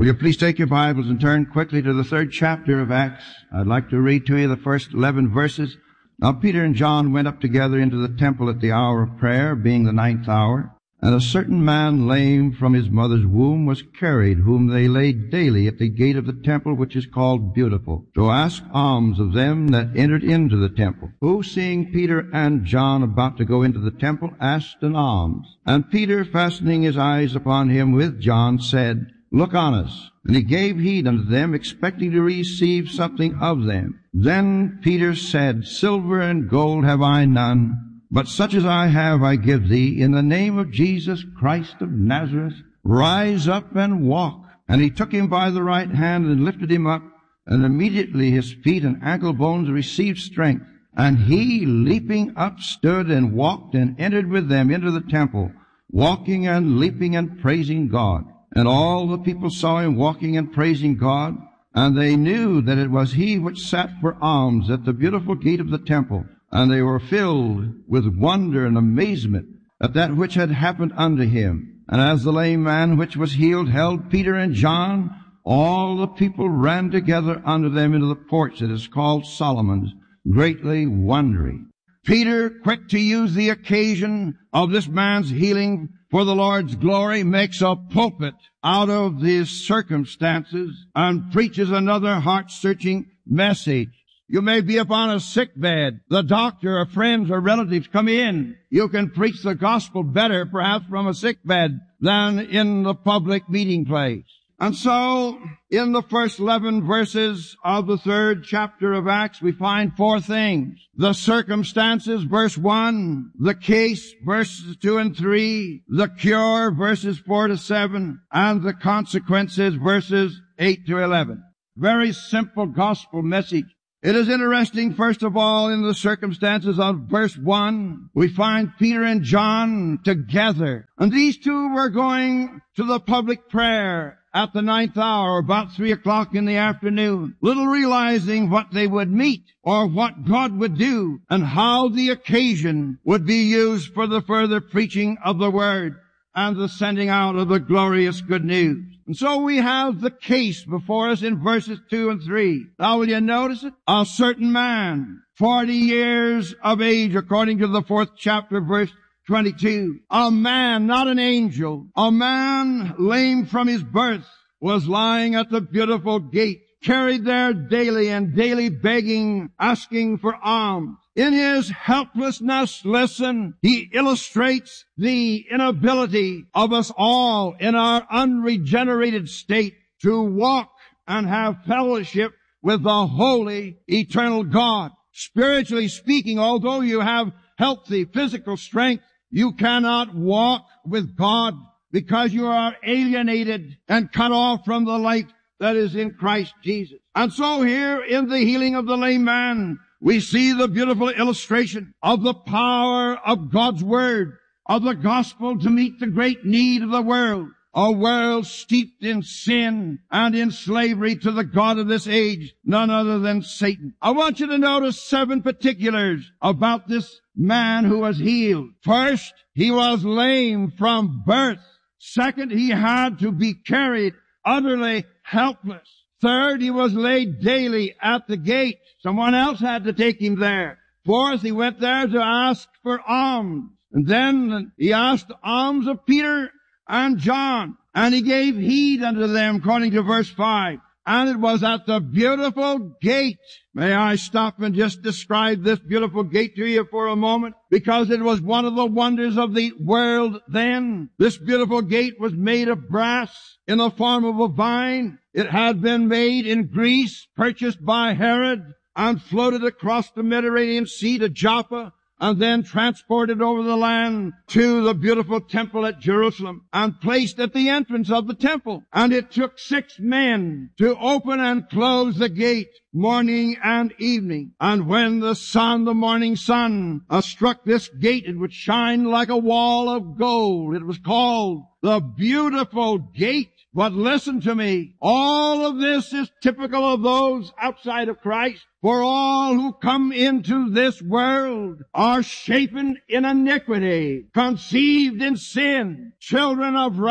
Will you please take your Bibles and turn quickly to the 3rd chapter of Acts? I'd like to read to you the first 11 verses. Now Peter and John went up together into the temple at the hour of prayer, being the 9th hour. And a certain man lame from his mother's womb was carried, whom they laid daily at the gate of the temple, which is called Beautiful, to ask alms of them that entered into the temple. Who, seeing Peter and John about to go into the temple, asked an alms. And Peter, fastening his eyes upon him with John, said, Look on us. And he gave heed unto them, expecting to receive something of them. Then Peter said, Silver and gold have I none, but such as I have I give thee. In the name of Jesus Christ of Nazareth, rise up and walk. And he took him by the right hand and lifted him up, and immediately his feet and ankle bones received strength. And he, leaping up, stood and walked and entered with them into the temple, walking and leaping and praising God. And all the people saw him walking and praising God, and they knew that it was he which sat for alms at the beautiful gate of the temple. And they were filled with wonder and amazement at that which had happened unto him. And as the lame man which was healed held Peter and John, all the people ran together unto them into the porch that is called Solomon's, greatly wondering. Peter, quick to use the occasion of this man's healing for the Lord's glory, makes a pulpit out of these circumstances and preaches another heart-searching message. You may be upon a sick bed. The doctor or friends or relatives come in. You can preach the gospel better, perhaps, from a sick bed than in the public meeting place. And so, in the first 11 verses of the 3rd chapter of Acts, we find 4 things. The circumstances, verse 1. The case, verses 2 and 3. The cure, verses 4 to 7. And the consequences, verses 8 to 11. Very simple gospel message. It is interesting, first of all, in the circumstances of verse 1, we find Peter and John together. And these two were going to the public prayer at the 9th hour, about 3 o'clock in the afternoon, little realizing what they would meet or what God would do and how the occasion would be used for the further preaching of the word and the sending out of the glorious good news. And so we have the case before us in verses 2 and 3. Now will you notice it? A certain man, 40 years of age, according to the 4th chapter, verse 22. A man, not an angel, a man lame from his birth, was lying at the beautiful gate, carried there daily and daily begging, asking for alms. In his helplessness, listen, he illustrates the inability of us all in our unregenerated state to walk and have fellowship with the holy, eternal God. Spiritually speaking, although you have healthy physical strength, you cannot walk with God because you are alienated and cut off from the light that is in Christ Jesus. And so here in the healing of the lame man, we see the beautiful illustration of the power of God's Word, of the gospel to meet the great need of the world, a world steeped in sin and in slavery to the God of this age, none other than Satan. I want you to notice 7 particulars about this man who was healed. First, he was lame from birth. Second, he had to be carried, utterly helpless. Third, he was laid daily at the gate. Someone else had to take him there. Fourth, he went there to ask for alms. And then he asked alms of Peter and John. And he gave heed unto them, according to verse 5. And it was at the beautiful gate. May I stop and just describe this beautiful gate to you for a moment? Because it was one of the wonders of the world then. This beautiful gate was made of brass in the form of a vine. It had been made in Greece, purchased by Herod, and floated across the Mediterranean Sea to Joppa, and then transported over the land to the beautiful temple at Jerusalem and placed at the entrance of the temple. And it took 6 men to open and close the gate morning and evening. And when the sun, the morning sun, struck this gate, it would shine like a wall of gold. It was called the Beautiful Gate. But listen to me. All of this is typical of those outside of Christ. For all who come into this world are shapen in iniquity, conceived in sin, children of wrath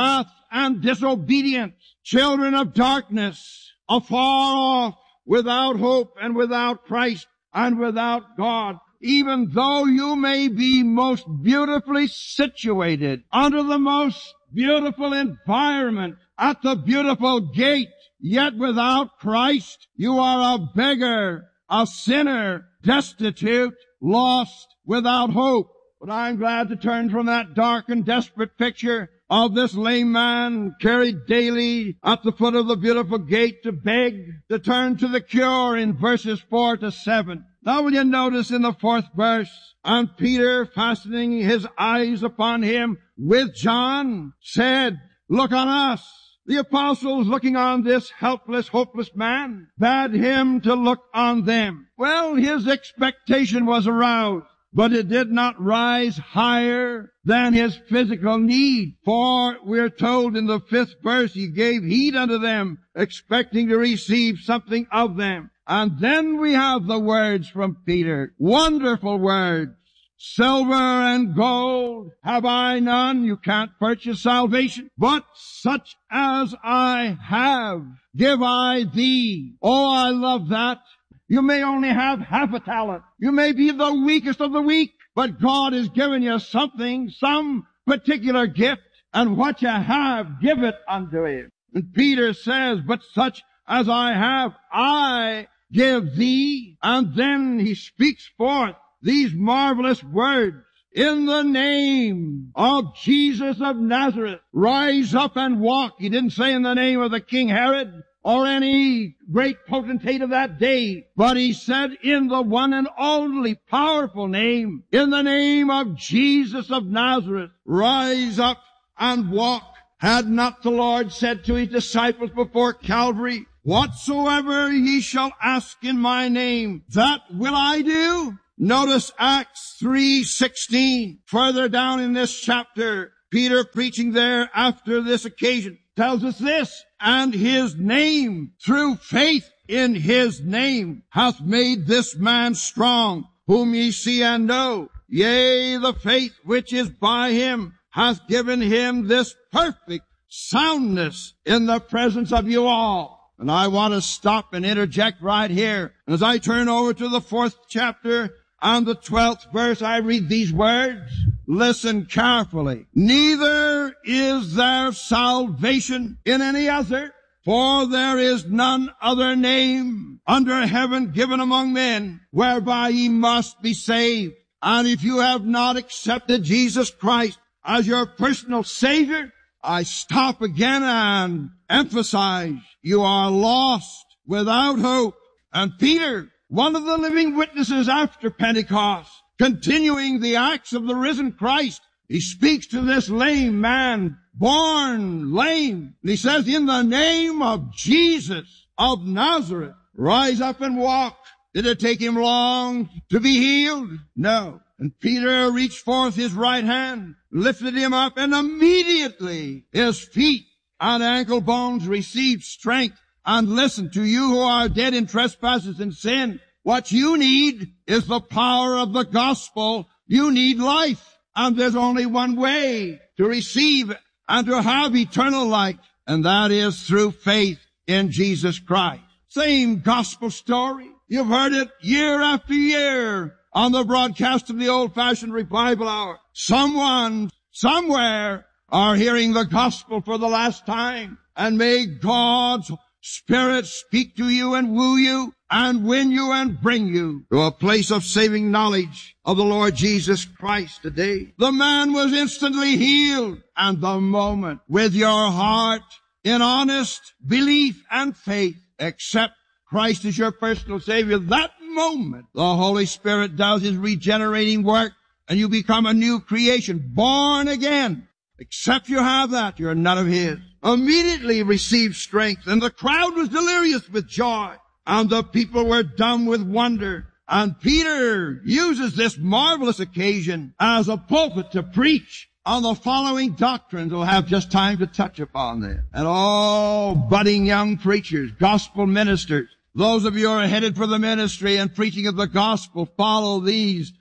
and disobedience, children of darkness, afar off, without hope and without Christ and without God. Even though you may be most beautifully situated under the most beautiful environment at the beautiful gate, yet without Christ, you are a beggar, a sinner, destitute, lost, without hope. But I'm glad to turn from that dark and desperate picture of this lame man carried daily at the foot of the beautiful gate to beg, to turn to the cure in verses 4 to 7. Now will you notice in the 4th verse, and Peter, fastening his eyes upon him with John, said, look on us. The apostles, looking on this helpless, hopeless man, bade him to look on them. Well, his expectation was aroused, but it did not rise higher than his physical need. For we're told in the 5th verse, he gave heed unto them, expecting to receive something of them. And then we have the words from Peter, wonderful words. Silver and gold have I none. You can't purchase salvation, but such as I have give I thee. Oh, I love that. You may only have half a talent. You may be the weakest of the weak, but God has given you something, some particular gift, and what you have, give it unto him. And Peter says, but such as I have, I give thee. And then he speaks forth these marvelous words. In the name of Jesus of Nazareth, rise up and walk. He didn't say in the name of the King Herod or any great potentate of that day, but he said in the one and only powerful name, in the name of Jesus of Nazareth, rise up and walk. Had not the Lord said to his disciples before Calvary, whatsoever ye shall ask in my name, that will I do? Notice Acts 3:16. Further down in this chapter, Peter preaching there after this occasion tells us this, and his name, through faith in his name, hath made this man strong, whom ye see and know. Yea, the faith which is by him hath given him this perfect soundness in the presence of you all. And I want to stop and interject right here. And as I turn over to the 4th chapter and the 12th verse, I read these words. Listen carefully. Neither is there salvation in any other, for there is none other name under heaven given among men whereby ye must be saved. And if you have not accepted Jesus Christ as your personal Savior, I stop again and emphasize you are lost, without hope. And Peter, one of the living witnesses after Pentecost, continuing the acts of the risen Christ, he speaks to this lame man, born lame. And he says, in the name of Jesus of Nazareth, rise up and walk. Did it take him long to be healed? No. And Peter reached forth his right hand, lifted him up, and immediately his feet and ankle bones received strength. And listen, to you who are dead in trespasses and sin, what you need is the power of the gospel. You need life. And there's only one way to receive and to have eternal life, and that is through faith in Jesus Christ. Same gospel story. You've heard it year after year on the broadcast of the old-fashioned revival hour. Someone, somewhere, are hearing the gospel for the last time. And may God's Spirit speak to you and woo you and win you and bring you to a place of saving knowledge of the Lord Jesus Christ today. The man was instantly healed, and the moment with your heart in honest belief and faith accept Christ as your personal Savior, that moment the Holy Spirit does his regenerating work and you become a new creation, born again. Except you have that, you're none of his. Immediately received strength, and the crowd was delirious with joy, and the people were dumb with wonder. And Peter uses this marvelous occasion as a pulpit to preach on the following doctrines. We'll have just time to touch upon them. And all budding young preachers, gospel ministers, those of you who are headed for the ministry and preaching of the gospel, follow these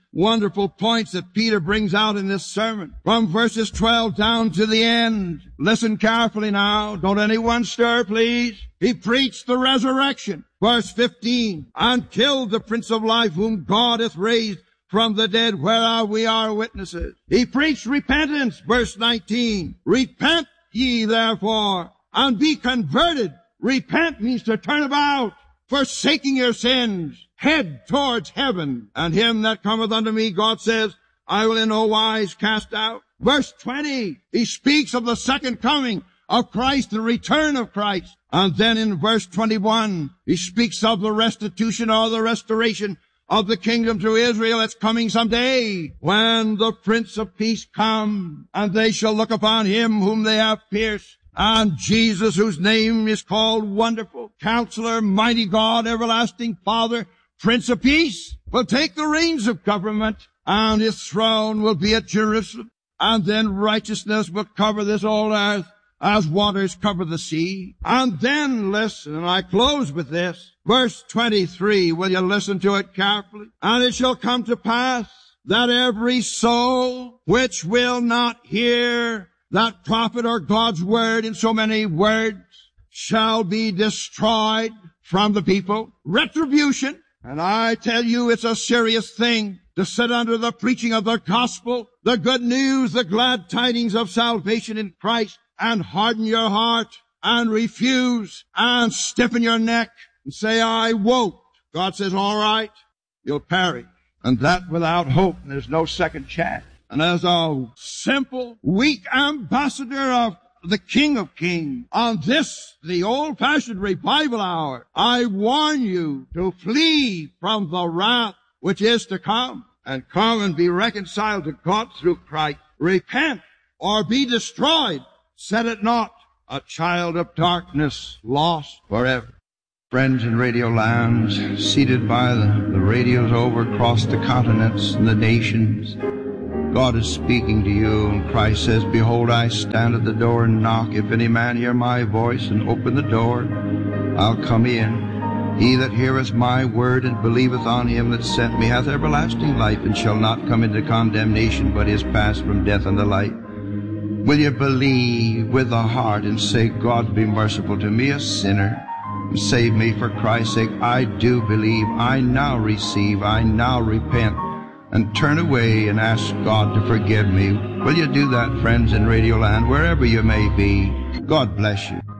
wonderful points that Peter brings out in this sermon. From verses 12 down to the end. Listen carefully now. Don't anyone stir, please. He preached the resurrection. Verse 15. And killed the Prince of Life, whom God hath raised from the dead, whereof we are witnesses. He preached repentance. Verse 19. Repent ye therefore, and be converted. Repent means to turn about, forsaking your sins, head towards heaven. And him that cometh unto me, God says, I will in no wise cast out. Verse 20, he speaks of the second coming of Christ, the return of Christ. And then in verse 21, he speaks of the restitution or the restoration of the kingdom to Israel that's coming someday, when the Prince of Peace come, and they shall look upon him whom they have pierced. And Jesus, whose name is called Wonderful, Counselor, Mighty God, Everlasting Father, Prince of Peace, will take the reins of government, and his throne will be at Jerusalem. And then righteousness will cover this old earth as waters cover the sea. And then listen, and I close with this. Verse 23, will you listen to it carefully? And it shall come to pass that every soul which will not hear that prophet or God's word in so many words shall be destroyed from the people. Retribution. And I tell you, it's a serious thing to sit under the preaching of the gospel, the good news, the glad tidings of salvation in Christ, and harden your heart and refuse and stiffen your neck and say, I won't. God says, all right, you'll perish. And that without hope, and there's no second chance. And as a simple, weak ambassador of the King of Kings, on this, the old-fashioned revival hour, I warn you to flee from the wrath which is to come, and come and be reconciled to God through Christ. Repent or be destroyed. Set it not, a child of darkness, lost forever. Friends in radio lands, seated by the radios over across the continents and the nations, God is speaking to you, and Christ says, behold, I stand at the door and knock. If any man hear my voice and open the door, I'll come in. He that heareth my word and believeth on him that sent me hath everlasting life, and shall not come into condemnation, but is passed from death unto life. Will you believe with the heart and say, God, be merciful to me, a sinner, and save me for Christ's sake? I do believe. I now receive. I now repent and turn away and ask God to forgive me. Will you do that, friends in Radio Land, wherever you may be? God bless you.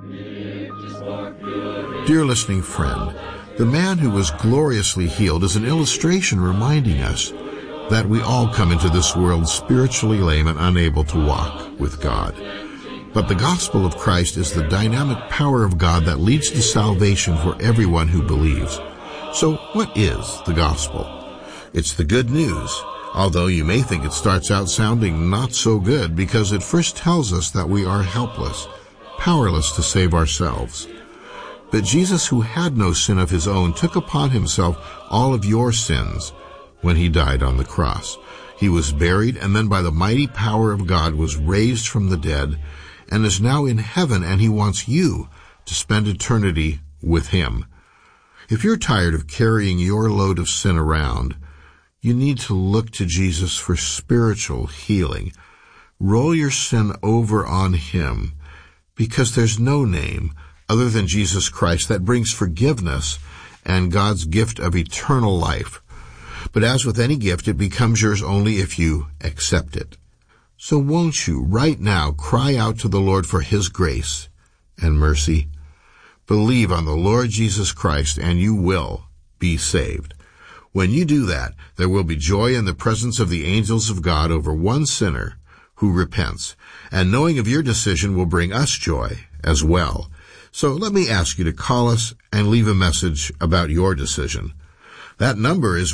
Dear listening friend, the man who was gloriously healed is an illustration reminding us that we all come into this world spiritually lame and unable to walk with God. But the gospel of Christ is the dynamic power of God that leads to salvation for everyone who believes. So what is the gospel? It's the good news, although you may think it starts out sounding not so good because it first tells us that we are helpless, powerless to save ourselves. But Jesus, who had no sin of his own, took upon himself all of your sins when he died on the cross. He was buried, and then by the mighty power of God was raised from the dead and is now in heaven, and he wants you to spend eternity with him. If you're tired of carrying your load of sin around, you need to look to Jesus for spiritual healing. Roll your sin over on him, because there's no name other than Jesus Christ that brings forgiveness and God's gift of eternal life. But as with any gift, it becomes yours only if you accept it. So won't you right now cry out to the Lord for his grace and mercy? Believe on the Lord Jesus Christ and you will be saved. When you do that, there will be joy in the presence of the angels of God over one sinner who repents, and knowing of your decision will bring us joy as well. So let me ask you to call us and leave a message about your decision. That number is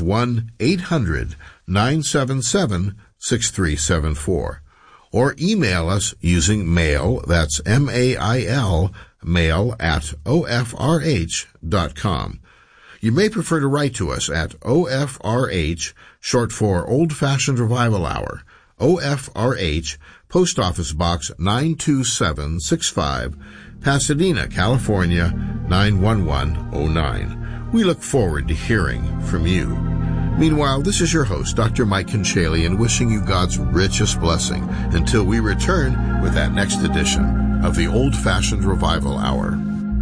1-800-977-6374. Or email us using mail, that's M-A-I-L, mail at ofrh.com. You may prefer to write to us at OFRH, short for Old Fashioned Revival Hour, OFRH, Post Office Box 92765, Pasadena, California, 91109. We look forward to hearing from you. Meanwhile, this is your host, Dr. Mike Conchaly, and wishing you God's richest blessing until we return with that next edition of the Old-Fashioned Revival Hour.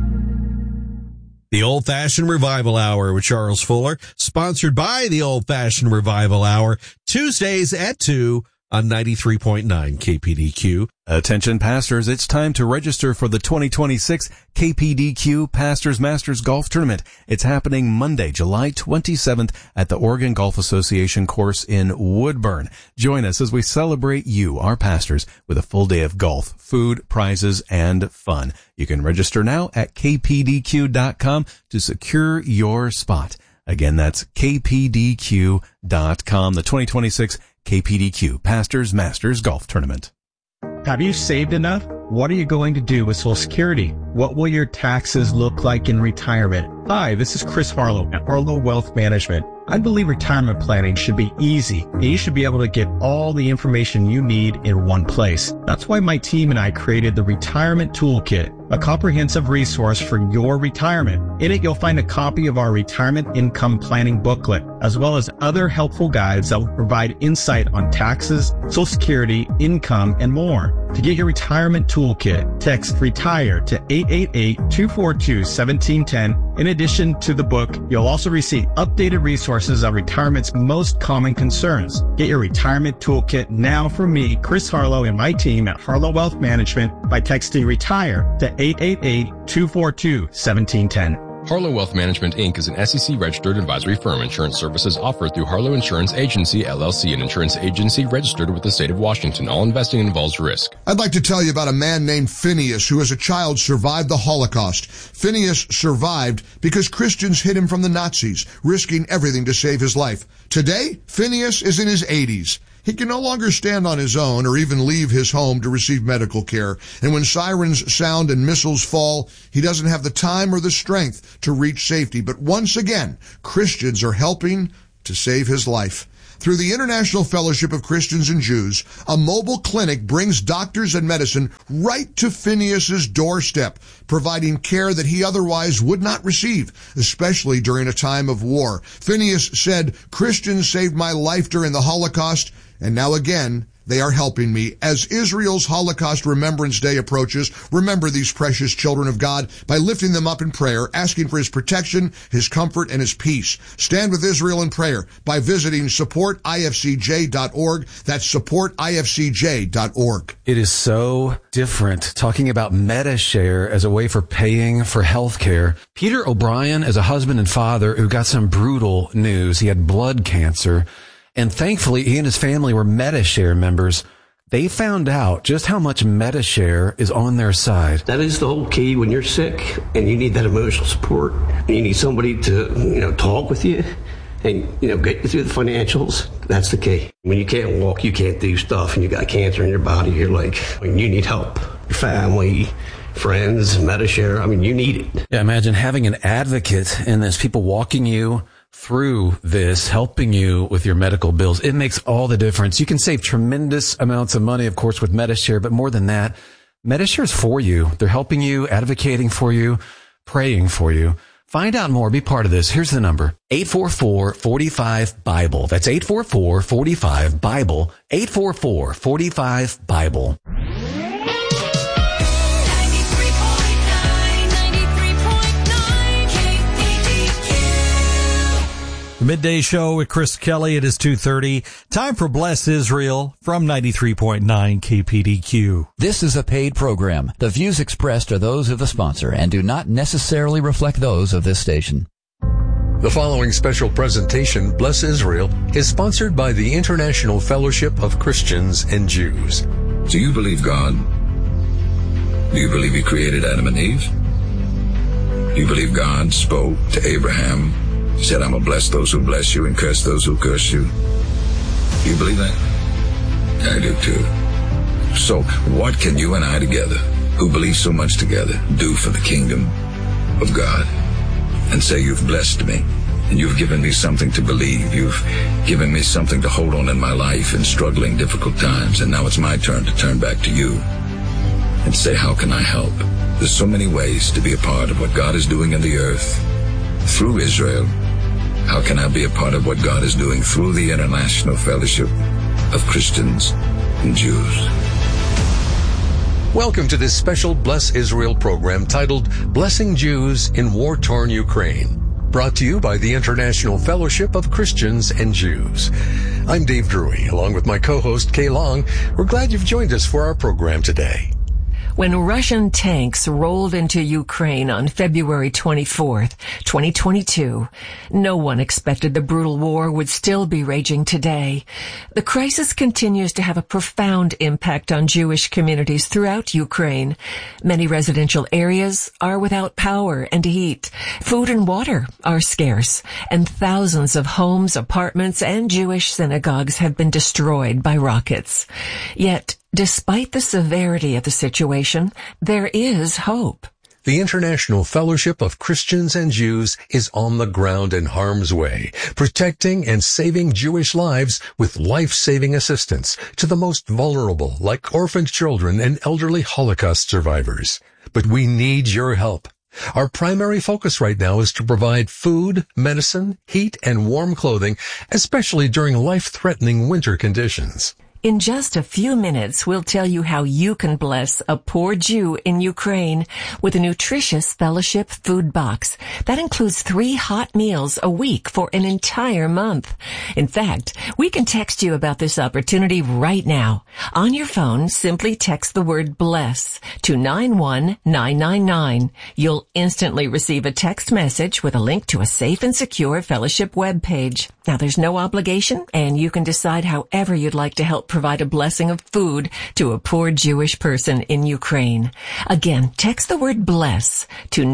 The Old-Fashioned Revival Hour with Charles Fuller, sponsored by the Old-Fashioned Revival Hour, Tuesdays at 2 on 93.9 KPDQ. Attention pastors, it's time to register for the 2026 KPDQ Pastors Masters Golf Tournament. It's happening Monday, July 27th at the Oregon Golf Association course in Woodburn. Join us as we celebrate you, our pastors, with a full day of golf, food, prizes, and fun. You can register now at kpdq.com to secure your spot. Again, that's kpdq.com, the 2026 KPDQ Pastors Masters Golf Tournament. Have you saved enough? What are you going to do with Social Security? What will your taxes look like in retirement? Hi, this is Chris Harlow at Harlow Wealth Management. I believe retirement planning should be easy, and you should be able to get all the information you need in one place. That's why my team and I created the Retirement Toolkit, a comprehensive resource for your retirement. In it, you'll find a copy of our retirement income planning booklet, as well as other helpful guides that will provide insight on taxes, Social Security, income, and more. To get your retirement toolkit, text RETIRE to 888-242-1710. In addition to the book, you'll also receive updated resources on retirement's most common concerns. Get your retirement toolkit now from me, Chris Harlow, and my team at Harlow Wealth Management by texting RETIRE to 888-242-1710. Harlow Wealth Management, Inc. is an SEC-registered advisory firm. Insurance services offered through Harlow Insurance Agency, LLC, an insurance agency registered with the state of Washington. All investing involves risk. I'd like to tell you about a man named Phineas who as a child survived the Holocaust. Phineas survived because Christians hid him from the Nazis, risking everything to save his life. Today, Phineas is in his 80s. He can no longer stand on his own or even leave his home to receive medical care. And when sirens sound and missiles fall, he doesn't have the time or the strength to reach safety. But once again, Christians are helping to save his life. Through the International Fellowship of Christians and Jews, a mobile clinic brings doctors and medicine right to Phineas's doorstep, providing care that he otherwise would not receive, especially during a time of war. Phineas said, "Christians saved my life during the Holocaust, and now again, they are helping me." As Israel's Holocaust Remembrance Day approaches, remember these precious children of God by lifting them up in prayer, asking for his protection, his comfort, and his peace. Stand with Israel in prayer by visiting supportifcj.org. That's supportifcj.org. It is so different talking about MediShare as a way for paying for health care. Peter O'Brien is a husband and father who got some brutal news. He had blood cancer. And thankfully, he and his family were MediShare members. They found out just how much MediShare is on their side. That is the whole key when you're sick and you need that emotional support. You need somebody to, talk with you and, get you through the financials. That's the key. When you can't walk, you can't do stuff, and you got cancer in your body, you're like, you need help. Your family, friends, MediShare, you need it. Yeah, imagine having an advocate in this, people walking you through this, helping you with your medical bills. It makes all the difference. You can save tremendous amounts of money, of course, with MediShare, but more than that, MediShare is for you. They're helping you, advocating for you, praying for you. Find out more. Be part of this. Here's the number. 844-45-BIBLE. That's 844-45-BIBLE. 844-45-BIBLE. Midday Show with Chris Kelly. It is 2:30. Time for Bless Israel from 93.9 KPDQ. This is a paid program. The views expressed are those of the sponsor and do not necessarily reflect those of this station. The following special presentation, Bless Israel, is sponsored by the International Fellowship of Christians and Jews. Do you believe God? Do you believe He created Adam and Eve? Do you believe God spoke to Abraham? He said, I'm going to bless those who bless you and curse those who curse you. Do you believe that? I do too. So what can you and I together, who believe so much together, do for the kingdom of God? And say, you've blessed me, and you've given me something to believe. You've given me something to hold on in my life in struggling, difficult times. And now it's my turn to turn back to you and say, how can I help? There's so many ways to be a part of what God is doing in the earth through Israel How can I be a part of what God is doing through the International Fellowship of Christians and Jews? Welcome to this special Bless Israel program titled Blessing Jews in War-Torn Ukraine, brought to you by the International Fellowship of Christians and Jews. I'm Dave Drury, along with my co-host Kay Long. We're glad you've joined us for our program today. When Russian tanks rolled into Ukraine on February 24th, 2022, no one expected the brutal war would still be raging today. The crisis continues to have a profound impact on Jewish communities throughout Ukraine. Many residential areas are without power and heat. Food and water are scarce, and thousands of homes, apartments, and Jewish synagogues have been destroyed by rockets. Yet, despite the severity of the situation, there is hope. The International Fellowship of Christians and Jews is on the ground in harm's way, protecting and saving Jewish lives with life-saving assistance to the most vulnerable, like orphaned children and elderly Holocaust survivors. But we need your help. Our primary focus right now is to provide food, medicine, heat, and warm clothing, especially during life-threatening winter conditions. In just a few minutes, we'll tell you how you can bless a poor Jew in Ukraine with a nutritious fellowship food box. That includes 3 hot meals a week for an entire month. In fact, we can text you about this opportunity right now. On your phone, simply text the word BLESS to 91999. You'll instantly receive a text message with a link to a safe and secure fellowship webpage. Now, there's no obligation, and you can decide however you'd like to help provide a blessing of food to a poor Jewish person in Ukraine. Again, text the word BLESS to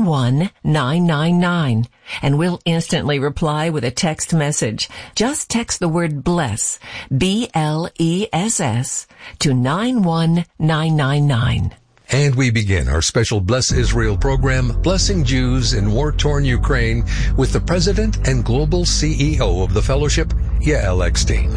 91999, and we'll instantly reply with a text message. Just text the word BLESS, BLESS, to 91999. And we begin our special Bless Israel program, Blessing Jews in War-Torn Ukraine, with the President and Global CEO of the Fellowship, Yael Eckstein.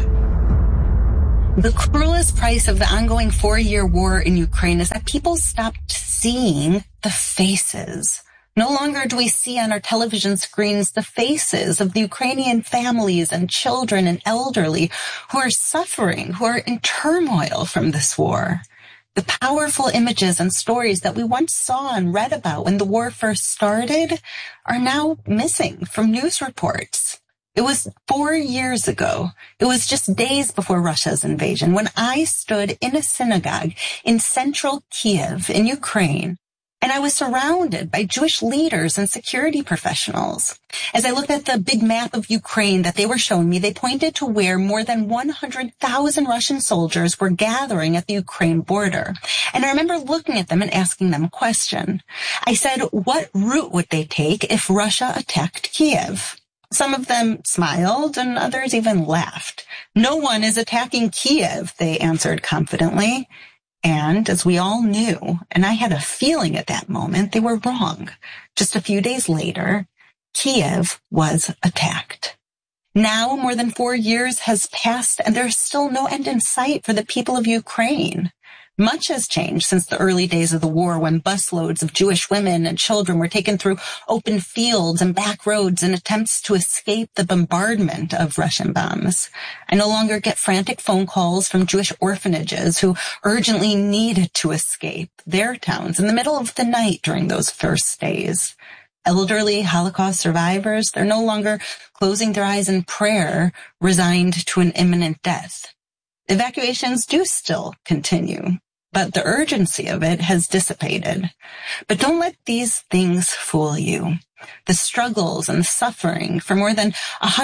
The cruelest price of the ongoing 4-year war in Ukraine is that people stopped seeing the faces. No longer do we see on our television screens the faces of the Ukrainian families and children and elderly who are suffering, who are in turmoil from this war. The powerful images and stories that we once saw and read about when the war first started are now missing from news reports. It was 4 years ago. It was just days before Russia's invasion when I stood in a synagogue in central Kiev in Ukraine, and I was surrounded by Jewish leaders and security professionals. As I looked at the big map of Ukraine that they were showing me, they pointed to where more than 100,000 Russian soldiers were gathering at the Ukraine border. And I remember looking at them and asking them a question. I said, what route would they take if Russia attacked Kiev? Some of them smiled and others even laughed. No one is attacking Kiev, they answered confidently. And as we all knew, and I had a feeling at that moment, they were wrong. Just a few days later, Kiev was attacked. Now, more than 4 years has passed, and there's still no end in sight for the people of Ukraine. Much has changed since the early days of the war when busloads of Jewish women and children were taken through open fields and back roads in attempts to escape the bombardment of Russian bombs. I no longer get frantic phone calls from Jewish orphanages who urgently needed to escape their towns in the middle of the night during those first days. Elderly Holocaust survivors, they're no longer closing their eyes in prayer, resigned to an imminent death. Evacuations do still continue, but the urgency of it has dissipated. But don't let these things fool you. The struggles and suffering for more than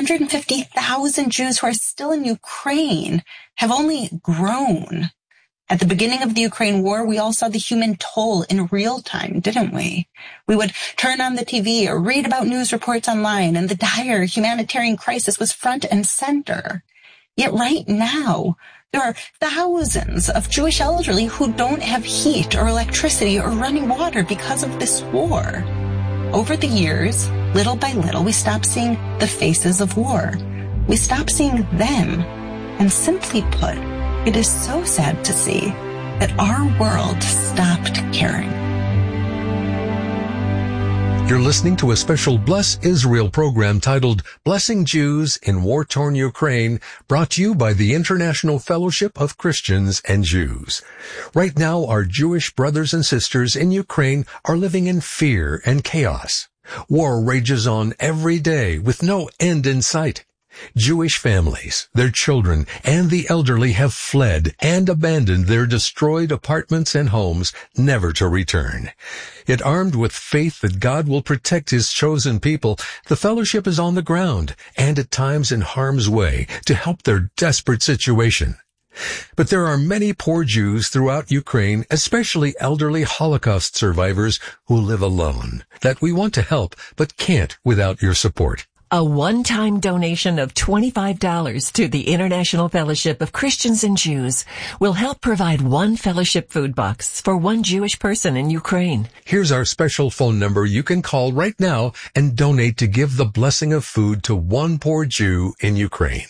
150,000 Jews who are still in Ukraine have only grown. At the beginning of the Ukraine war, we all saw the human toll in real time, didn't we? We would turn on the TV or read about news reports online, and the dire humanitarian crisis was front and center. Yet right now, there are thousands of Jewish elderly who don't have heat or electricity or running water because of this war. Over the years, little by little, we stopped seeing the faces of war. We stopped seeing them. And simply put, it is so sad to see that our world stopped caring. You're listening to a special Bless Israel program titled Blessing Jews in War-Torn Ukraine, brought to you by the International Fellowship of Christians and Jews. Right now, our Jewish brothers and sisters in Ukraine are living in fear and chaos. War rages on every day with no end in sight. Jewish families, their children, and the elderly have fled and abandoned their destroyed apartments and homes, never to return. Yet armed with faith that God will protect His chosen people, the fellowship is on the ground and at times in harm's way to help their desperate situation. But there are many poor Jews throughout Ukraine, especially elderly Holocaust survivors who live alone, that we want to help but can't without your support. A one-time donation of $25 to the International Fellowship of Christians and Jews will help provide one fellowship food box for one Jewish person in Ukraine. Here's our special phone number you can call right now and donate to give the blessing of food to one poor Jew in Ukraine.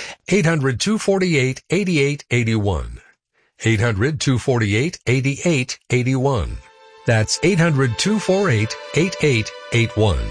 800-248-8881. 800-248-8881. That's 800-248-8881.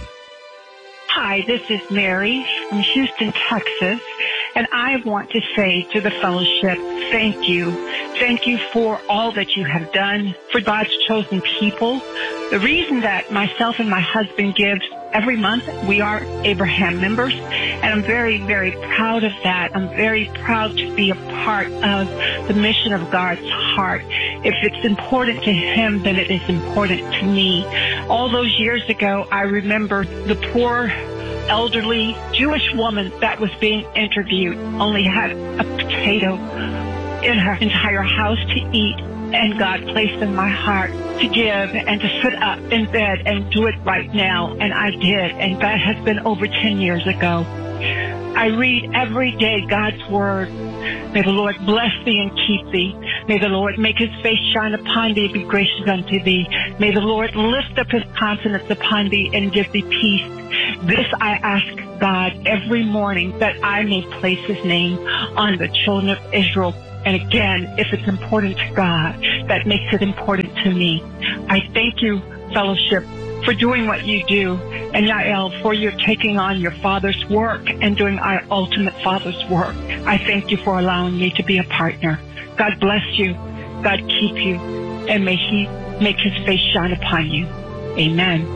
Hi, this is Mary from Houston, Texas, and I want to say to the fellowship, thank you. Thank you for all that you have done for God's chosen people. The reason that myself and my husband give every month, we are Abraham members, and I'm very, very proud of that. I'm very proud to be a part of the mission of God's heart. If it's important to Him, then it is important to me. All those years ago, I remember the poor, elderly Jewish woman that was being interviewed only had a potato in her entire house to eat. And God placed in my heart to give and to sit up in bed and do it right now. And I did. And that has been over 10 years ago. I read every day God's Word. May the Lord bless thee and keep thee. May the Lord make His face shine upon thee and be gracious unto thee. May the Lord lift up His countenance upon thee and give thee peace. This I ask God every morning, that I may place His name on the children of Israel. And again, if it's important to God, that makes it important to me. I thank you, fellowship, for doing what you do. And Yael, for your taking on your Father's work and doing our ultimate Father's work. I thank you for allowing me to be a partner. God bless you. God keep you. And may He make His face shine upon you. Amen.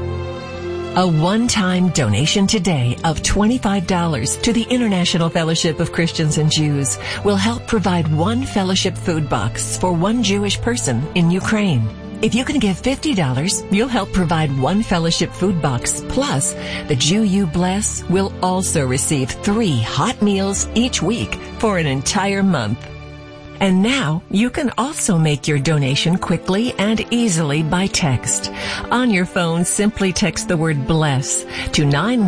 A one-time donation today of $25 to the International Fellowship of Christians and Jews will help provide one fellowship food box for one Jewish person in Ukraine. If you can give $50, you'll help provide one fellowship food box. Plus, the Jew you bless will also receive 3 hot meals each week for an entire month. And now, you can also make your donation quickly and easily by text. On your phone, simply text the word BLESS to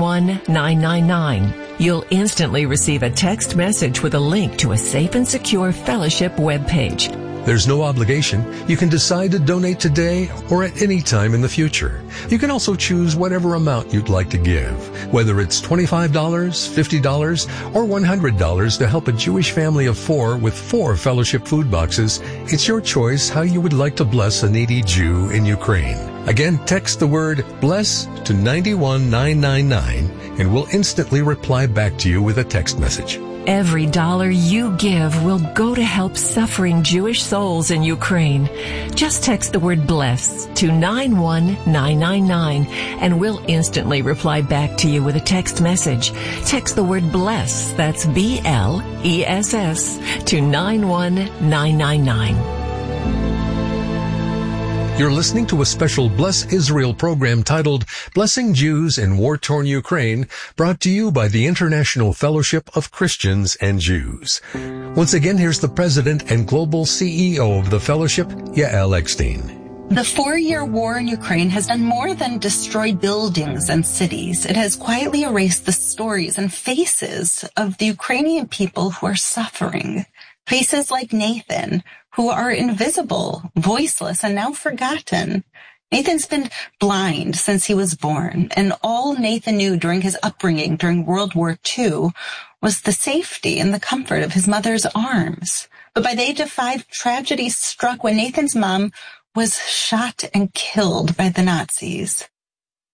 91999. You'll instantly receive a text message with a link to a safe and secure fellowship webpage. There's no obligation. You can decide to donate today or at any time in the future. You can also choose whatever amount you'd like to give, whether it's $25, $50, or $100 to help a Jewish family of 4 with 4 fellowship food boxes. It's your choice how you would like to bless a needy Jew in Ukraine. Again, text the word BLESS to 91999 and we'll instantly reply back to you with a text message. Every dollar you give will go to help suffering Jewish souls in Ukraine. Just text the word BLESS to 91999 and we'll instantly reply back to you with a text message. Text the word BLESS, that's BLESS, to 91999. You're listening to a special Bless Israel program titled Blessing Jews in War-Torn Ukraine, brought to you by the International Fellowship of Christians and Jews. Once again, here's the president and global CEO of the fellowship, Yael Eckstein. The 4-year war in Ukraine has done more than destroy buildings and cities. It has quietly erased the stories and faces of the Ukrainian people who are suffering. Faces like Nathan, who are invisible, voiceless, and now forgotten. Nathan's been blind since he was born, and all Nathan knew during his upbringing during World War II was the safety and the comfort of his mother's arms. But by the age of 5, tragedy struck when Nathan's mom was shot and killed by the Nazis.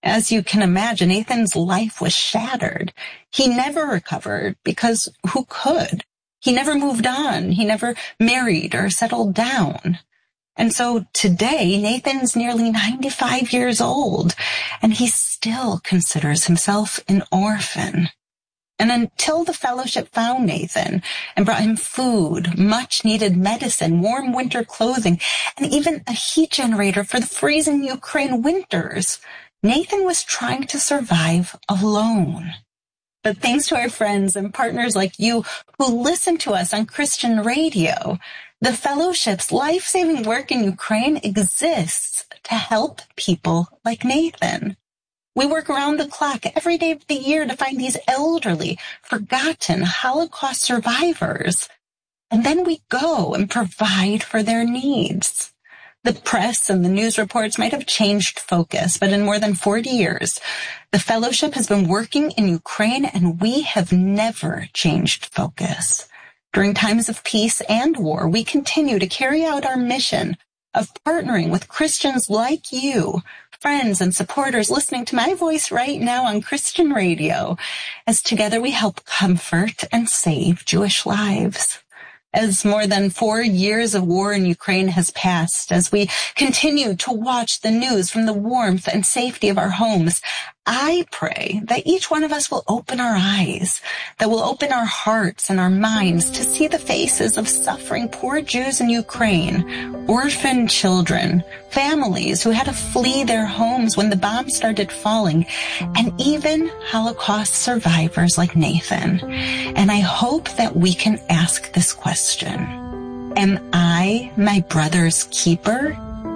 As you can imagine, Nathan's life was shattered. He never recovered because who could? He never moved on. He never married or settled down. And so today, Nathan's nearly 95 years old, and he still considers himself an orphan. And until the fellowship found Nathan and brought him food, much-needed medicine, warm winter clothing, and even a heat generator for the freezing Ukraine winters, Nathan was trying to survive alone. But thanks to our friends and partners like you who listen to us on Christian radio, the fellowship's life-saving work in Ukraine exists to help people like Nathan. We work around the clock every day of the year to find these elderly, forgotten Holocaust survivors. And then we go and provide for their needs. The press and the news reports might have changed focus, but in more than 40 years, the fellowship has been working in Ukraine, and we have never changed focus. During times of peace and war, we continue to carry out our mission of partnering with Christians like you, friends and supporters listening to my voice right now on Christian radio, as together we help comfort and save Jewish lives. As more than 4 years of war in Ukraine has passed, as we continue to watch the news from the warmth and safety of our homes, I pray that each one of us will open our eyes, that will open our hearts and our minds to see the faces of suffering poor Jews in Ukraine, orphaned children, families who had to flee their homes when the bombs started falling, and even Holocaust survivors like Nathan. And I hope that we can ask this question: am I my brother's keeper?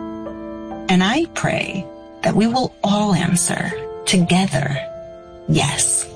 And I pray that we will all answer together, yes.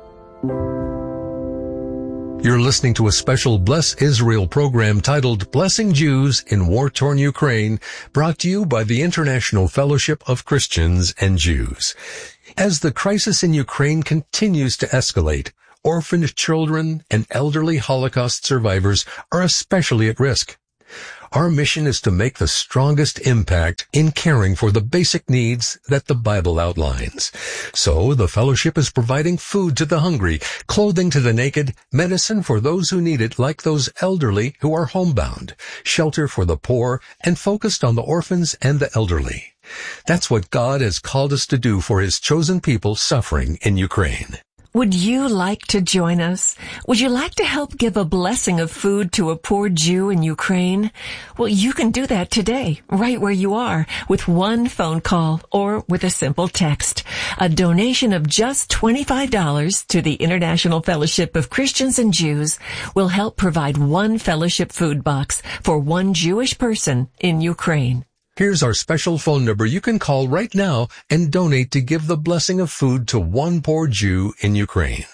You're listening to a special Bless Israel program titled Blessing Jews in War-Torn Ukraine, brought to you by the International Fellowship of Christians and Jews. As the crisis in Ukraine continues to escalate, orphaned children and elderly Holocaust survivors are especially at risk. Our mission is to make the strongest impact in caring for the basic needs that the Bible outlines. So the fellowship is providing food to the hungry, clothing to the naked, medicine for those who need it, like those elderly who are homebound, shelter for the poor, and focused on the orphans and the elderly. That's what God has called us to do for His chosen people suffering in Ukraine. Would you like to join us? Would you like to help give a blessing of food to a poor Jew in Ukraine? Well, you can do that today, right where you are, with one phone call or with a simple text. A donation of just $25 to the International Fellowship of Christians and Jews will help provide one fellowship food box for one Jewish person in Ukraine. Here's our special phone number you can call right now and donate to give the blessing of food to one poor Jew in Ukraine.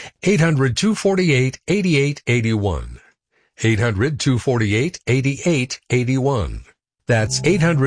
800-248-8881. 800-248-8881. That's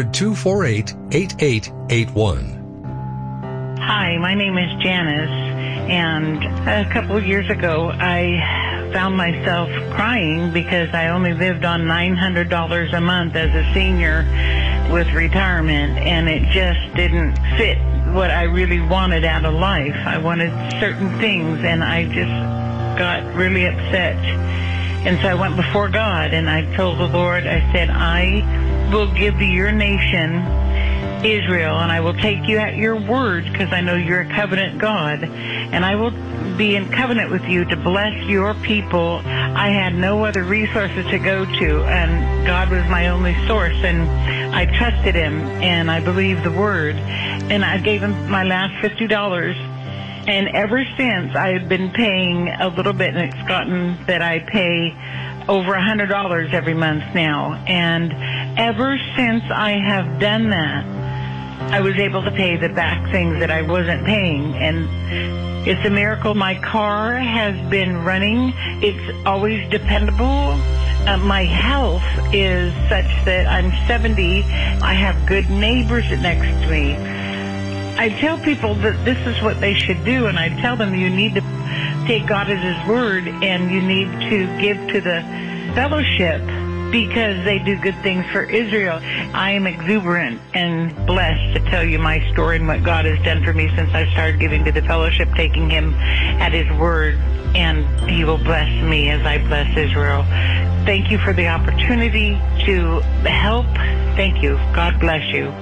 800-248-8881. Hi, my name is Janice, and a couple of years ago I found myself crying because I only lived on $900 a month as a senior with retirement, and it just didn't fit what I really wanted out of life. I wanted certain things, and I just got really upset. And so I went before God, and I told the Lord, I said, I will give to your nation, Israel, and I will take you at your word, because I know you're a covenant God, and I will be in covenant with you to bless your people. I had no other resources to go to, and God was my only source, and I trusted Him, and I believed the word, and I gave Him my last $50, and ever since I had been paying a little bit, and it's gotten that I pay over $100 every month now, and ever since I have done that, I was able to pay the back things that I wasn't paying, and it's a miracle. My car has been running. It's always dependable. My health is such that I'm 70. I have good neighbors next to me. I tell people that this is what they should do, and I tell them you need to take God at His word, and you need to give to the fellowship because they do good things for Israel. I am exuberant and blessed to tell you my story and what God has done for me since I started giving to the fellowship, taking him at his word, and he will bless me as I bless Israel. Thank you for the opportunity to help. Thank you. God bless you.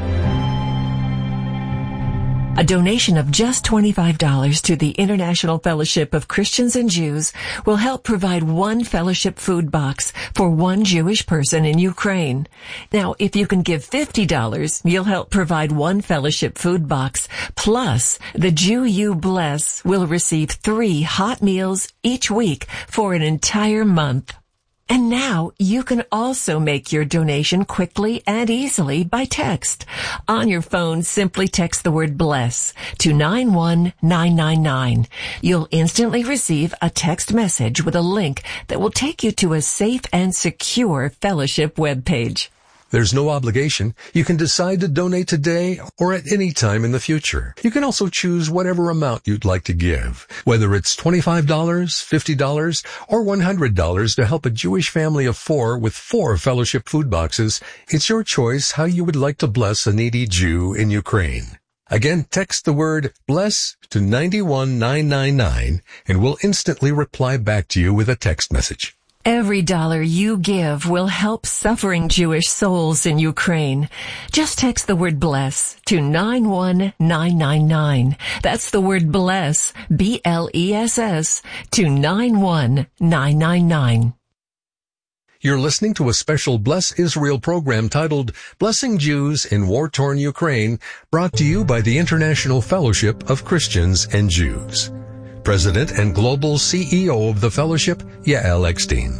A donation of just $25 to the International Fellowship of Christians and Jews will help provide one fellowship food box for one Jewish person in Ukraine. Now, if you can give $50, you'll help provide one fellowship food box. Plus, the Jew you bless will receive 3 hot meals each week for an entire month. And now you can also make your donation quickly and easily by text. On your phone, simply text the word BLESS to 91999. You'll instantly receive a text message with a link that will take you to a safe and secure fellowship webpage. There's no obligation. You can decide to donate today or at any time in the future. You can also choose whatever amount you'd like to give, whether it's $25, $50, or $100 to help a Jewish family of 4 with 4 fellowship food boxes. It's your choice how you would like to bless a needy Jew in Ukraine. Again, text the word BLESS to 91999 and we'll instantly reply back to you with a text message. Every dollar you give will help suffering Jewish souls in Ukraine. Just text the word BLESS to 91999. That's the word BLESS, BLESS, to 91999. You're listening to a special Bless Israel program titled Blessing Jews in War-Torn Ukraine, brought to you by the International Fellowship of Christians and Jews. President and Global CEO of the Fellowship, Yael Eckstein.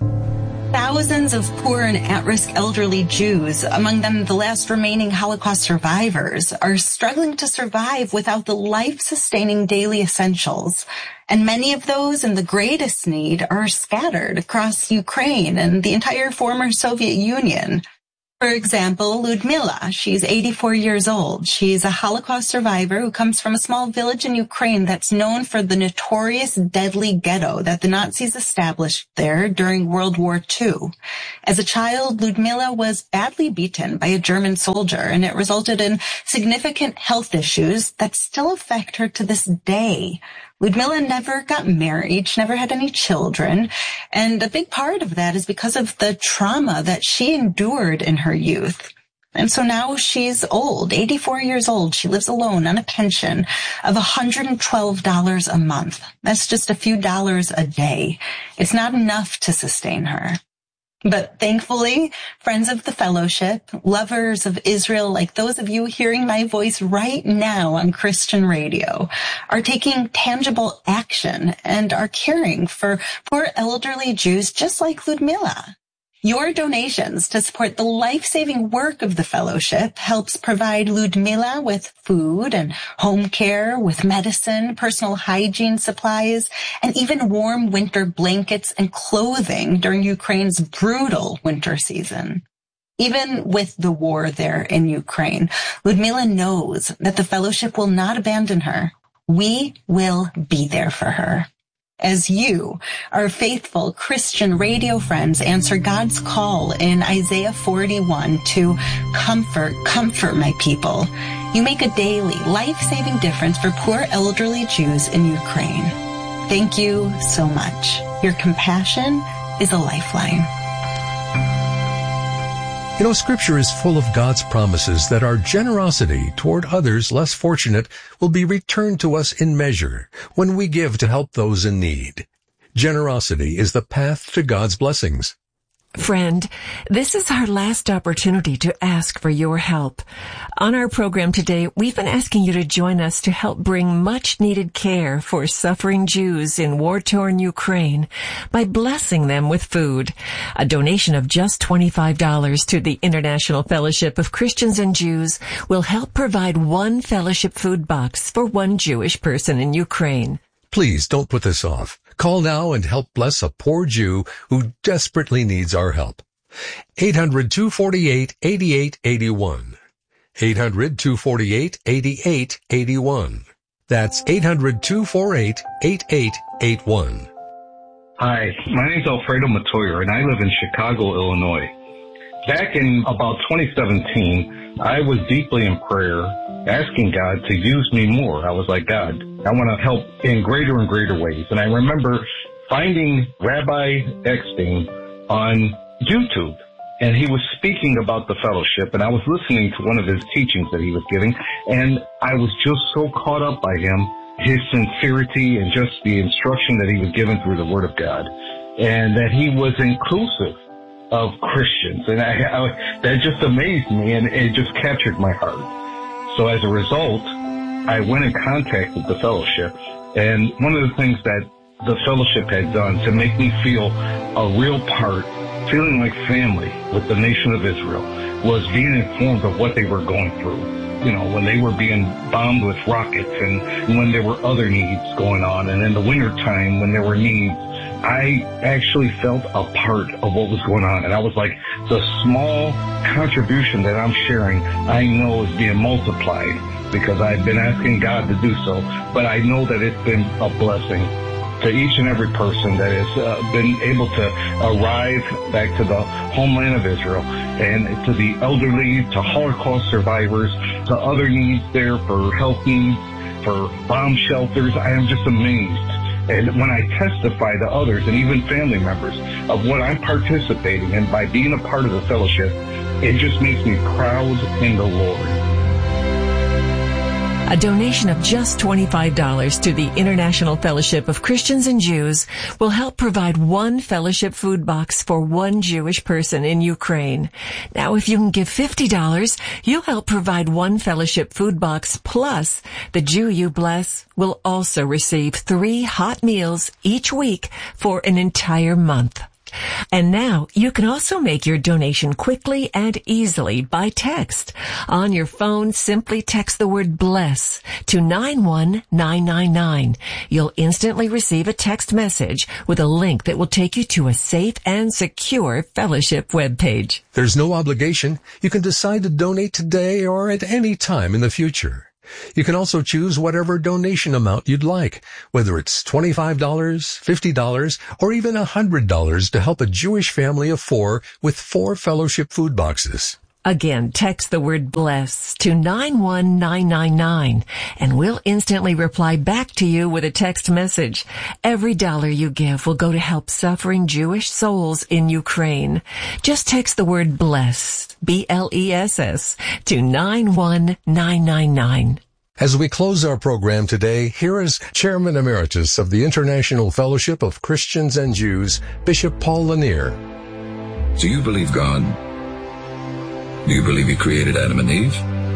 Thousands of poor and at-risk elderly Jews, among them the last remaining Holocaust survivors, are struggling to survive without the life-sustaining daily essentials. And many of those in the greatest need are scattered across Ukraine and the entire former Soviet Union. For example, Ludmila, she's 84 years old. She's a Holocaust survivor who comes from a small village in Ukraine that's known for the notorious deadly ghetto that the Nazis established there during World War II. As a child, Ludmila was badly beaten by a German soldier, and it resulted in significant health issues that still affect her to this day. Ludmila never got married. She never had any children. And a big part of that is because of the trauma that she endured in her youth. And so now she's old, 84 years old. She lives alone on a pension of $112 a month. That's just a few dollars a day. It's not enough to sustain her. But thankfully, friends of the fellowship, lovers of Israel like those of you hearing my voice right now on Christian radio, are taking tangible action and are caring for poor elderly Jews just like Ludmila. Your donations to support the life-saving work of the fellowship helps provide Ludmila with food and home care, with medicine, personal hygiene supplies, and even warm winter blankets and clothing during Ukraine's brutal winter season. Even with the war there in Ukraine, Ludmila knows that the fellowship will not abandon her. We will be there for her. As you, our faithful Christian radio friends, answer God's call in Isaiah 41 to comfort my people, you make a daily, life-saving difference for poor elderly Jews in Ukraine. Thank you so much. Your compassion is a lifeline. You know, Scripture is full of God's promises that our generosity toward others less fortunate will be returned to us in measure when we give to help those in need. Generosity is the path to God's blessings. Friend, this is our last opportunity to ask for your help. On our program today, we've been asking you to join us to help bring much-needed care for suffering Jews in war-torn Ukraine by blessing them with food. A donation of just $25 to the International Fellowship of Christians and Jews will help provide one fellowship food box for one Jewish person in Ukraine. Please don't put this off. Call now and help bless a poor Jew who desperately needs our help. 800-248-8881. 800-248-8881. That's 800-248-8881. Hi, my name's Alfredo Matoyer, and I live in Chicago, Illinois. Back in about 2017, I was deeply in prayer, asking God to use me more. I was like, God, I want to help in greater and greater ways. And I remember finding Rabbi Eckstein on YouTube, and he was speaking about the fellowship, and I was listening to one of his teachings that he was giving, and I was just so caught up by him, his sincerity, and just the instruction that he was given through the Word of God, and that he was inclusive of Christians. And that just amazed me, and it just captured my heart. So as a result, I went in contact with the fellowship, and one of the things that the fellowship had done to make me feel a real part, feeling like family with the nation of Israel, was being informed of what they were going through. You know, when they were being bombed with rockets, and when there were other needs going on, and in the wintertime when there were needs, I actually felt a part of what was going on. And I was like, the small contribution that I'm sharing, I know is being multiplied because I've been asking God to do so. But I know that it's been a blessing to each and every person that has been able to arrive back to the homeland of Israel, and to the elderly, to Holocaust survivors, to other needs there for health needs, for bomb shelters. I am just amazed. And when I testify to others and even family members of what I'm participating in by being a part of the fellowship, it just makes me proud in the Lord. A donation of just $25 to the International Fellowship of Christians and Jews will help provide one fellowship food box for one Jewish person in Ukraine. Now, if you can give $50, you'll help provide one fellowship food box, plus the Jew you bless will also receive 3 hot meals each week for an entire month. And now you can also make your donation quickly and easily by text. On your phone, simply text the word BLESS to 91999. You'll instantly receive a text message with a link that will take you to a safe and secure fellowship webpage. There's no obligation. You can decide to donate today or at any time in the future. You can also choose whatever donation amount you'd like, whether it's $25, $50, or even $100 to help a Jewish family of 4 with 4 fellowship food boxes. Again, text the word BLESS to 91999, and we'll instantly reply back to you with a text message. Every dollar you give will go to help suffering Jewish souls in Ukraine. Just text the word BLESS, B-L-E-S-S, to 91999. As we close our program today, here is Chairman Emeritus of the International Fellowship of Christians and Jews, Bishop Paul Lanier. Do you believe God? Do you believe He created Adam and Eve?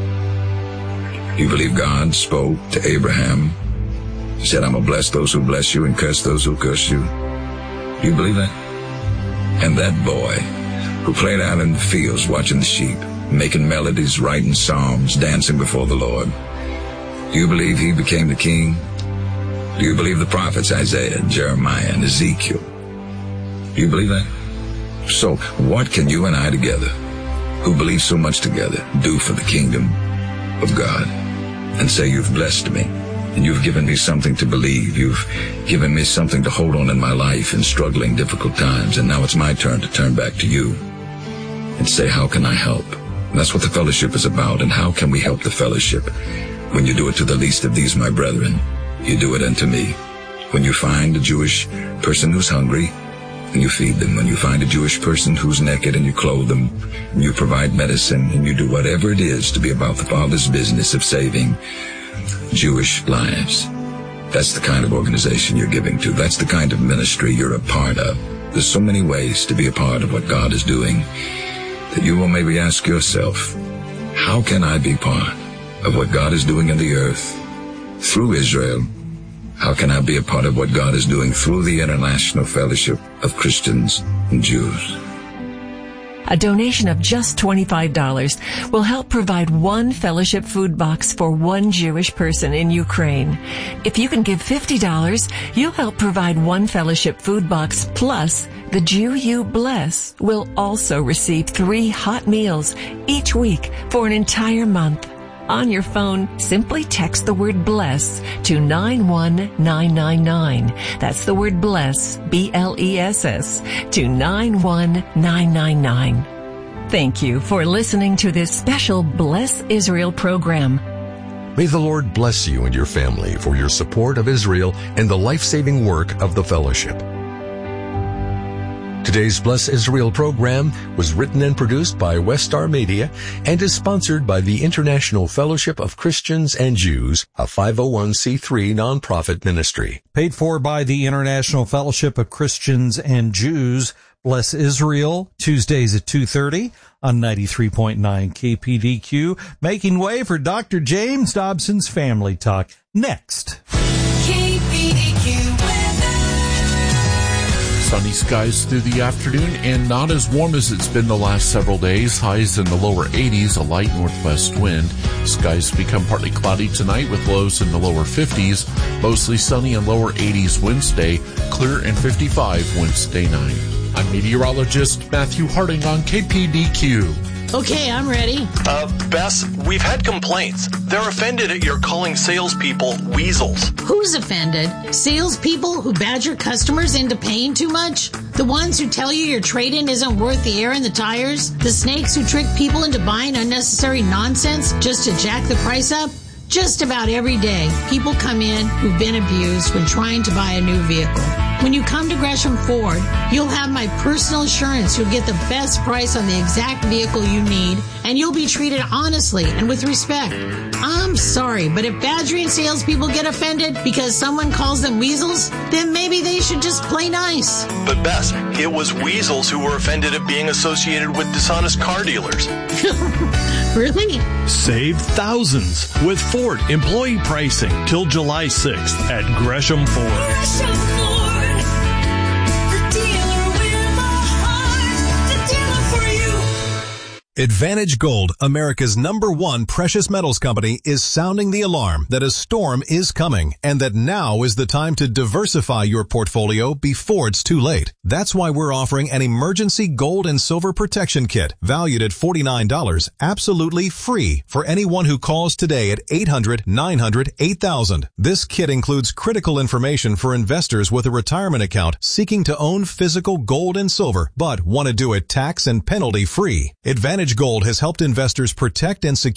Do you believe God spoke to Abraham? He said, I'm going to bless those who bless you and curse those who curse you. Do you believe that? And that boy who played out in the fields watching the sheep, making melodies, writing psalms, dancing before the Lord. Do you believe he became the king? Do you believe the prophets Isaiah, Jeremiah, and Ezekiel? Do you believe that? So what can you and I together, who believe so much together, do for the kingdom of God? And say, you've blessed me, and you've given me something to believe. You've given me something to hold on in my life in struggling, difficult times. And now it's my turn to turn back to you and say, how can I help? And that's what the fellowship is about. And how can we help the fellowship? When you do it to the least of these, my brethren, you do it unto me. When you find a Jewish person who's hungry, and you feed them. When you find a Jewish person who's naked, and you clothe them, and you provide medicine, and you do whatever it is to be about the Father's business of saving Jewish lives. That's the kind of organization you're giving to. That's the kind of ministry you're a part of. There's so many ways to be a part of what God is doing that you will maybe ask yourself, how can I be part of what God is doing in the earth through Israel? How can I be a part of what God is doing through the International Fellowship of Christians and Jews? A donation of just $25 will help provide one fellowship food box for one Jewish person in Ukraine. If you can give $50, you'll help provide one fellowship food box, plus the Jew you bless will also receive 3 hot meals each week for an entire month. On your phone, simply text the word BLESS to 91999. That's the word BLESS, B-L-E-S-S, to 91999. Thank you for listening to this special Bless Israel program. May the Lord bless you and your family for your support of Israel and the life-saving work of the fellowship. Today's Bless Israel program was written and produced by Westar Media and is sponsored by the International Fellowship of Christians and Jews, a 501c3 nonprofit ministry. Paid for by the International Fellowship of Christians and Jews. Bless Israel, Tuesdays at 2:30 on 93.9 KPDQ. Making way for Dr. James Dobson's Family Talk. Next. KPDQ sunny skies through the afternoon and not as warm as it's been the last several days. Highs in the lower 80s, a light northwest wind. Skies become partly cloudy tonight with lows in the lower 50s. Mostly sunny and lower 80s Wednesday. Clear and 55 Wednesday night. I'm meteorologist Matthew Harding on KPDQ. Okay, I'm ready. Bess, we've had complaints. They're offended at your calling salespeople weasels. Who's offended? Salespeople who badger customers into paying too much? The ones who tell you your trade-in isn't worth the air in the tires? The snakes who trick people into buying unnecessary nonsense just to jack the price up? Just about every day, people come in who've been abused when trying to buy a new vehicle. When you come to Gresham Ford, you'll have my personal assurance you'll get the best price on the exact vehicle you need, and you'll be treated honestly and with respect. I'm sorry, but if badgering salespeople get offended because someone calls them weasels, then maybe they should just play nice. But Bess, it was weasels who were offended at being associated with dishonest car dealers. Really? Save thousands with Ford employee pricing till July 6th at Gresham Ford. Gresham Ford, the dealer with a heart, the dealer for you. Advantage Gold, America's #1 precious metals company, is sounding the alarm that a storm is coming and that now is the time to diversify your portfolio before it's too late. That's why we're offering an emergency gold and silver protection kit valued at $49, absolutely free for anyone who calls today at 800-900-8000. This kit includes critical information for investors with a retirement account seeking to own physical gold and silver, but want to do it tax and penalty free. Advantage Gold has helped investors protect and secure